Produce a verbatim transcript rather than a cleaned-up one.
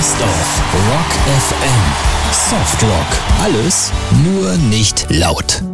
Best of Rock F M. Soft Rock. Alles, nur nicht laut.